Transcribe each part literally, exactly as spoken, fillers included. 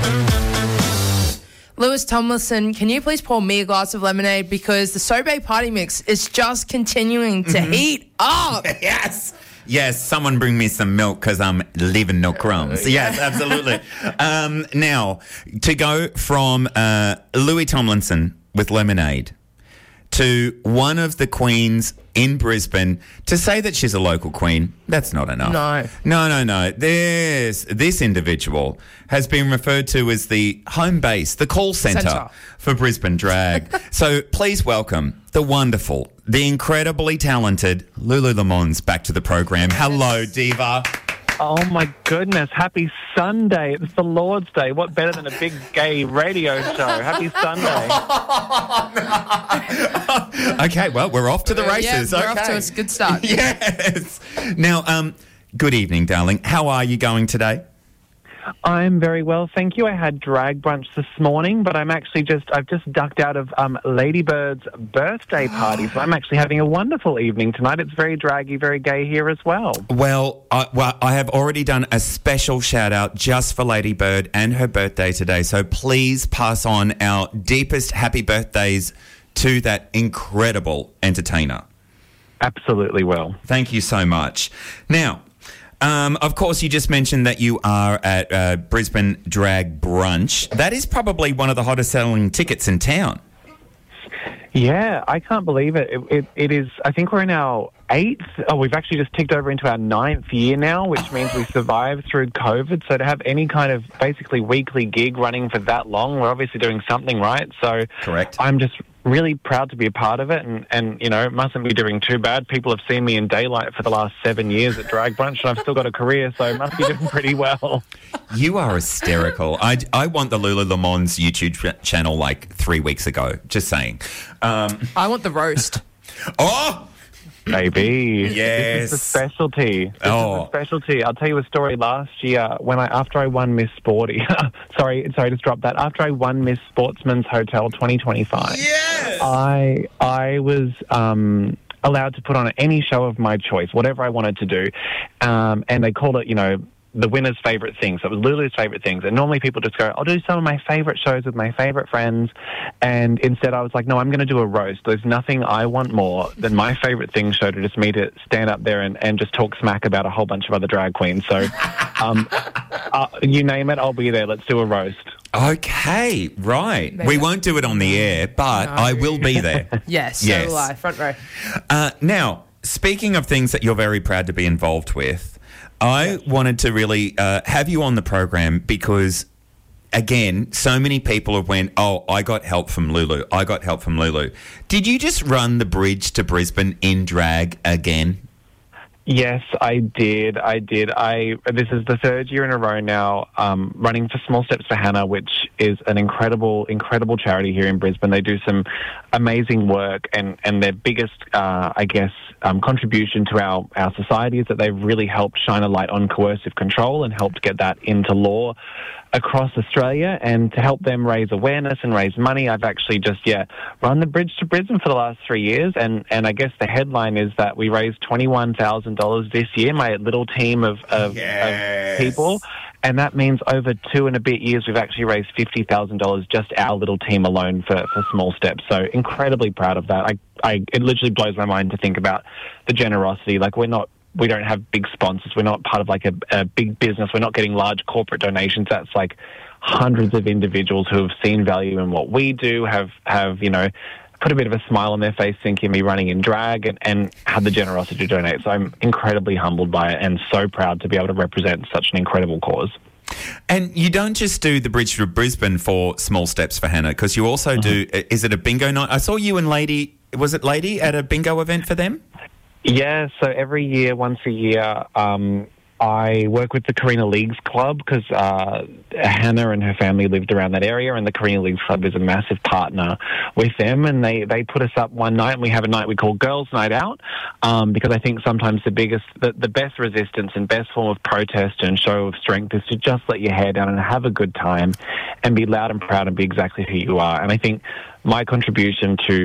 Lewis Tomlinson, can you please pour me a glass of lemonade because the Sobe party mix is just continuing to mm-hmm. heat up. Yes. Yes, someone bring me some milk because I'm leaving no crumbs. Uh, yes, absolutely. um, now, to go from uh, Louis Tomlinson with lemonade to one of the queens in Brisbane, to say that she's a local queen, that's not enough. No. No, no, no. This, this individual has been referred to as the home base, the call centre, centre. for Brisbane drag. So please welcome the wonderful, the incredibly talented Lulu Lemons back to the program. Hello, Diva. Oh, my goodness. Happy Sunday. It's the Lord's Day. What better than a big gay radio show? Happy Sunday. Okay, well, we're off to the races. Yeah, we're okay. off to a good start. Yes. Now, um, good evening, darling. How are you going today? I'm very well, thank you. I had drag brunch this morning, but I'm actually just, I've just ducked out of um, Lady Bird's birthday party, so I'm actually having a wonderful evening tonight. It's very draggy, very gay here as well. Well, I, well, I have already done a special shout out just for Lady Bird and her birthday today, so please pass on our deepest happy birthdays to that incredible entertainer. Absolutely will. Thank you so much. Now, Um, of course, you just mentioned that you are at uh, Brisbane Drag Brunch. That is probably one of the hottest selling tickets in town. Yeah, I can't believe it. It, it. it is, I think we're in our eighth. Oh, we've actually just ticked over into our ninth year now, which means we survived through COVID. So to have any kind of basically weekly gig running for that long, we're obviously doing something right. So correct. I'm just really proud to be a part of it, and, and you know, it mustn't be doing too bad. People have seen me in daylight for the last seven years at Drag Brunch, and I've still got a career, so it must be doing pretty well. You are hysterical. I, I want the Lulu Lemons YouTube ch- channel like three weeks ago, just saying. Um, I want the roast. Oh! Baby. Yes. This is the specialty. This oh. is the specialty. I'll tell you a story last year when I, after I won Miss Sporty, sorry, sorry to drop that, after I won Miss Sportsman's Hotel twenty twenty-five, yes! I, I was, um, allowed to put on any show of my choice, whatever I wanted to do. Um, and they called it, you know, the winner's favourite things. So it was Lulu's favourite things. And normally people just go, I'll do some of my favourite shows with my favourite friends. And instead I was like, no, I'm going to do a roast. There's nothing I want more than my favourite thing show to just me to stand up there and, and just talk smack about a whole bunch of other drag queens. So um, uh, you name it, I'll be there. Let's do a roast. Okay, right. Maybe. We won't do it on the air, but no. I will be there. Yes, yes. So will I. Front row. Uh, now, speaking of things that you're very proud to be involved with, I wanted to really uh, have you on the program because, again, so many people have went, oh, I got help from Lulu. I got help from Lulu. Did you just run the bridge to Brisbane in drag again? Yes, I did. I did. I. This is the third year in a row now um, running for Small Steps for Hannah, which is an incredible, incredible charity here in Brisbane. They do some amazing work, and, and their biggest, uh, I guess, um, contribution to our, our society is that they've really helped shine a light on coercive control and helped get that into law across Australia. And to help them raise awareness and raise money, I've actually just, yeah, run the bridge to Brisbane for the last three years. And, and I guess the headline is that we raised twenty-one thousand dollars this year, my little team of, of, yes. of people. And that means over two and a bit years, we've actually raised fifty thousand dollars, just our little team alone for, for Small Steps. So incredibly proud of that. I, I, it literally blows my mind to think about the generosity. Like, we're not, we don't have big sponsors. We're not part of like a, a big business. We're not getting large corporate donations. That's like hundreds of individuals who have seen value in what we do, have, have, you know, put a bit of a smile on their face thinking me running in drag, and, and had the generosity to donate. So I'm incredibly humbled by it and so proud to be able to represent such an incredible cause. And you don't just do the Bridge to Brisbane for Small Steps for Hannah, because you also mm-hmm. do, is it a bingo night? I saw you and Lady, was it Lady, at a bingo event for them? Yeah, so every year, once a year, um, I work with the Carina Leagues Club because uh, Hannah and her family lived around that area, and the Carina Leagues Club is a massive partner with them, and they, they put us up one night, and we have a night we call Girls' Night Out, um, because I think sometimes the biggest, the, the best resistance and best form of protest and show of strength is to just let your hair down and have a good time and be loud and proud and be exactly who you are. And I think my contribution to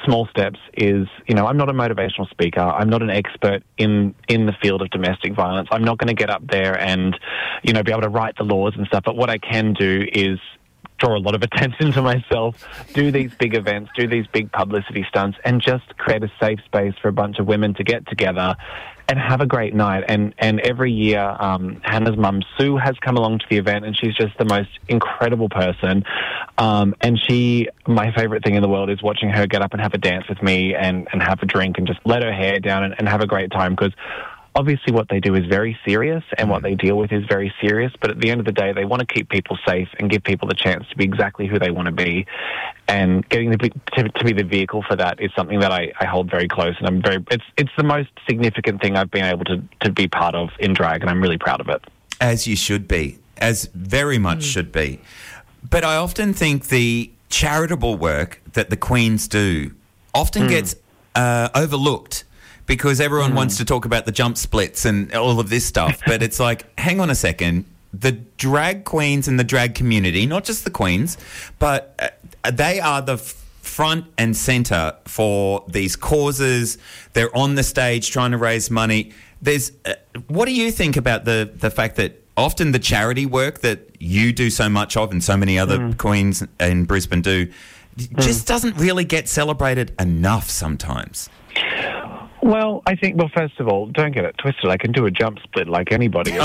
Small Steps is, you know, I'm not a motivational speaker. I'm not an expert in, in the field of domestic violence. I'm not going to get up there and, you know, be able to write the laws and stuff. But what I can do is draw a lot of attention to myself, do these big events, do these big publicity stunts, and just create a safe space for a bunch of women to get together and have a great night. And, and every year, um, Hannah's mum, Sue, has come along to the event, and she's just the most incredible person. Um, and she, my favourite thing in the world is watching her get up and have a dance with me and, and have a drink and just let her hair down and, and have a great time, because obviously what they do is very serious and what they deal with is very serious, but at the end of the day, they want to keep people safe and give people the chance to be exactly who they want to be. And getting to be, to, to be the vehicle for that is something that I, I hold very close, and I'm very, it's it's the most significant thing I've been able to, to be part of in drag, and I'm really proud of it. As you should be, as very much mm. should be. But I often think the charitable work that the Queens do often mm. gets uh, overlooked, because everyone mm. wants to talk about the jump splits and all of this stuff. But it's like, hang on a second. The drag queens and the drag community, not just the queens, but uh, they are the f- front and centre for these causes. They're on the stage trying to raise money. There's, uh, what do you think about the, the fact that often the charity work that you do so much of and so many other mm. queens in Brisbane do just mm. doesn't really get celebrated enough sometimes? Well, I think, well, first of all, don't get it twisted. I can do a jump split like anybody.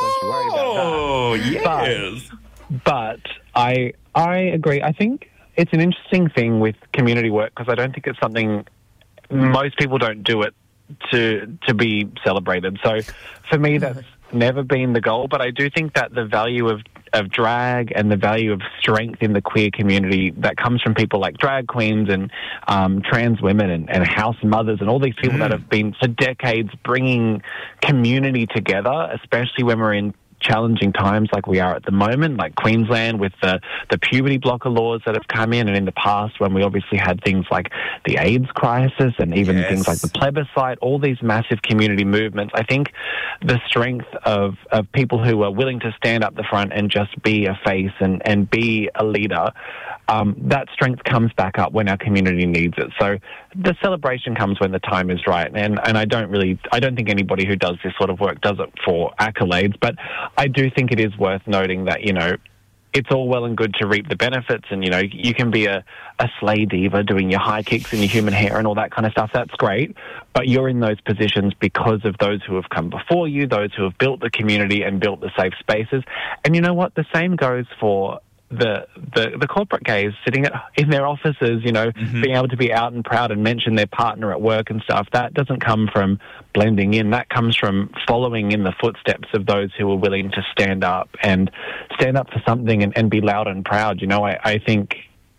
Oh, yes. But, but I, I agree. I think it's an interesting thing with community work, because I don't think it's something, most people don't do it to to be celebrated. So for me, that's never been the goal. But I do think that the value of of drag and the value of strength in the queer community that comes from people like drag queens and um, trans women and, and house mothers and all these people mm. that have been for decades bringing community together, especially when we're in challenging times like we are at the moment, like Queensland with the, the puberty blocker laws that have come in, and in the past when we obviously had things like the AIDS crisis and even yes. things like the plebiscite, all these massive community movements. I think the strength of, of people who are willing to stand up the front and just be a face and, and be a leader, um, that strength comes back up when our community needs it. So the celebration comes when the time is right, and, and I don't really, I don't think anybody who does this sort of work does it for accolades, but I do think it is worth noting that, you know, it's all well and good to reap the benefits, and, you know, you can be a, a slay diva doing your high kicks and your human hair and all that kind of stuff. That's great, but you're in those positions because of those who have come before you, those who have built the community and built the safe spaces. And you know what? The same goes for the the, the corporate gays sitting at, in their offices, you know, mm-hmm. being able to be out and proud and mention their partner at work and stuff. That doesn't come from blending in. That comes from following in the footsteps of those who are willing to stand up and stand up for something and, and be loud and proud. You know, I, I think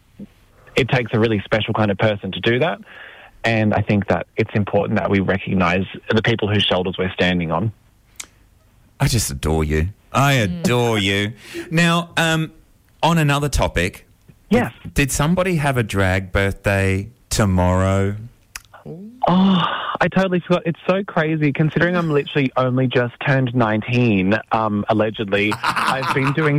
it takes a really special kind of person to do that. And I think that it's important that we recognise the people whose shoulders we're standing on. I just adore you. I adore you. Now, um, on another topic, yes. Did, did somebody have a drag birthday tomorrow? Oh, I totally forgot. It's so crazy considering I'm literally only just turned nineteen, um, allegedly. I've been doing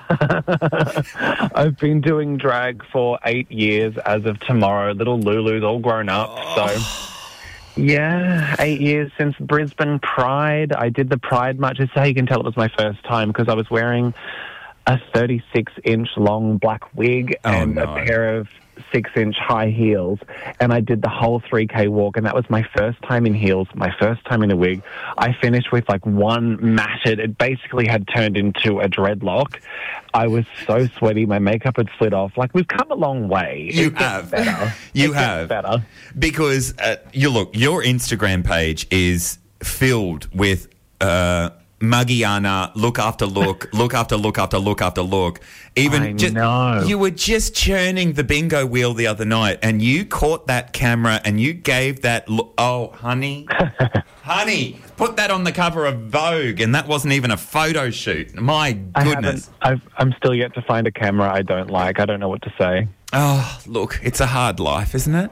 dra- I've been doing drag for eight years as of tomorrow. Little Lulu's all grown up, oh. so yeah, eight years since Brisbane Pride. I did the Pride March. That's how you can tell it was my first time, because I was wearing a thirty-six inch long black wig oh, and no. a pair of six inch high heels, and I did the whole three K walk, and that was my first time in heels, my first time in a wig. I finished with like one matted, it basically had turned into a dreadlock. I was so sweaty, my makeup had slid off. Like, we've come a long way. You it have. Better. You it have. Better. Because, uh, you look, your Instagram page is filled with uh, Muggiana, look after look, look after look after look after look. Even I just, know. You were just churning the bingo wheel the other night, and you caught that camera and you gave that look. Oh, honey, honey, put that on the cover of Vogue, and that wasn't even a photo shoot. My goodness. I haven't, I've, I'm still yet to find a camera I don't like. I don't know what to say. Oh, look, it's a hard life, isn't it?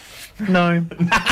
No.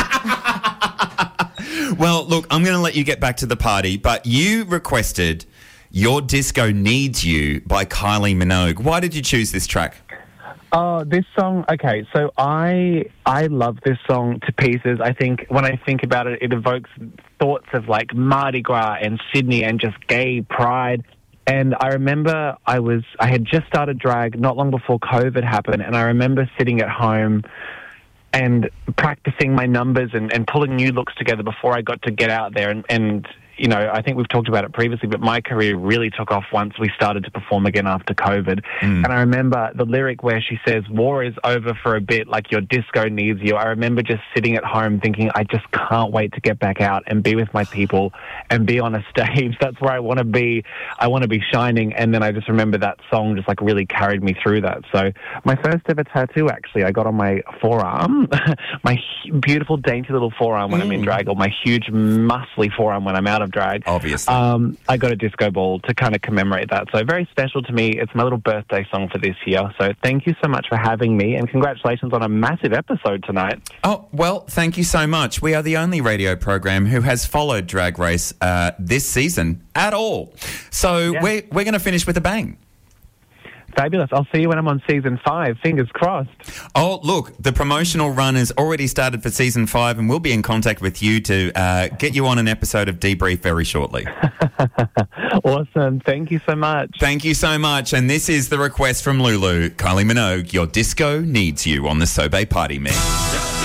Well, look, I'm going to let you get back to the party, but you requested Your Disco Needs You by Kylie Minogue. Why did you choose this track? Oh, this song. Okay, so I I love this song to pieces. I think when I think about it, it evokes thoughts of like Mardi Gras and Sydney and just gay pride. And I remember I was I had just started drag not long before COVID happened, and I remember sitting at home and practicing my numbers and, and pulling new looks together before I got to get out there. And, and, you know, I think we've talked about it previously, but my career really took off once we started to perform again after COVID. Mm. And I remember the lyric where she says, war is over for a bit, like your disco needs you. I remember just sitting at home thinking, I just can't wait to get back out and be with my people and be on a stage. That's where I want to be. I want to be shining. And then I just remember that song just like really carried me through that. So my first ever tattoo, actually, I got on my forearm, my beautiful dainty little forearm when mm. I'm in drag, or my huge muscly forearm when I'm out of drag. Obviously. Um, I got a disco ball to kind of commemorate that. So very special to me. It's my little birthday song for this year. So thank you so much for having me, and congratulations on a massive episode tonight. Oh, well, thank you so much. We are the only radio program who has followed Drag Race uh, this season at all. So yeah. we're, we're going to finish with a bang. Fabulous. I'll see you when I'm on season five. Fingers crossed. Oh, look, the promotional run has already started for season five, and we'll be in contact with you to uh, get you on an episode of Debrief very shortly. Awesome. Thank you so much. Thank you so much. And this is the request from Lulu. Kylie Minogue, your disco needs you on the Sobe Party Mix.